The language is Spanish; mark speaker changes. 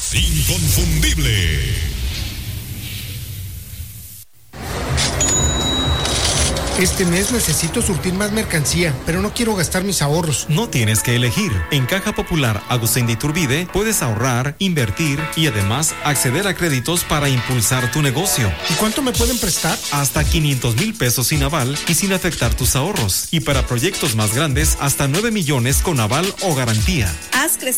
Speaker 1: inconfundible.
Speaker 2: Este mes necesito surtir más mercancía, pero no quiero gastar mis ahorros.
Speaker 3: No tienes que elegir. En Caja Popular Agustín de Iturbide puedes ahorrar, invertir y además acceder a créditos para impulsar tu negocio.
Speaker 2: ¿Y cuánto me pueden prestar?
Speaker 3: Hasta 500,000 pesos sin aval y sin afectar tus ahorros. Y para proyectos más grandes, hasta 9 millones con aval o garantía.
Speaker 4: Haz crecer